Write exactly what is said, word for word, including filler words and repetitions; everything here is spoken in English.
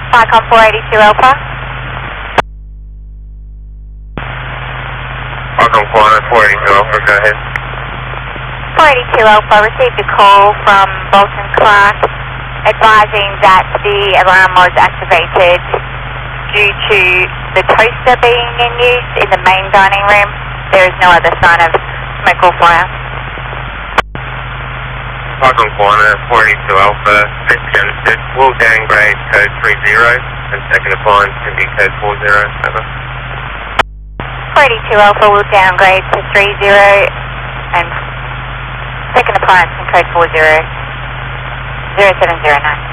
Falcon four eighty-two Alpha. Falcon four eighty-two Alpha, go ahead. four eighty-two Alpha received a call from Bolton Clark advising that the alarm was activated due to the toaster being in use in the main dining room. There is no other sign of smoke or fire. Falcon four eighty-two Alpha, this Genesis will downgrade code three zero and second appliance can be code four zero, over. four eighty-two Alpha will downgrade to three zero and second appliance in code four zero, zero seven zero nine.